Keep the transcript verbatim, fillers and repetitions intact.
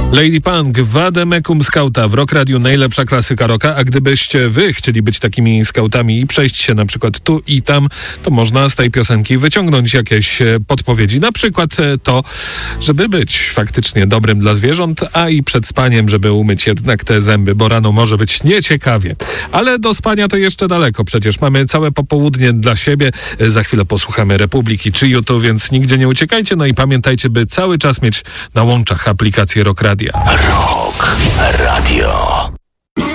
Lady Punk, Vademecum Skauta w Rock Radiu, najlepsza klasyka rocka, a gdybyście wy chcieli być takimi skautami i przejść się na przykład tu i tam, to można z tej piosenki wyciągnąć jakieś podpowiedzi. Na przykład to, żeby być faktycznie dobrym dla zwierząt, a i przed spaniem, żeby umyć jednak te zęby, bo rano może być nieciekawie. Ale do spania to jeszcze daleko, przecież mamy całe popołudnie dla siebie. Za chwilę posłuchamy Republiki czy YouTube, więc nigdzie nie uciekajcie. No i pamiętajcie, by cały czas mieć na łączach aplikację Rock Radio. Rock Radio.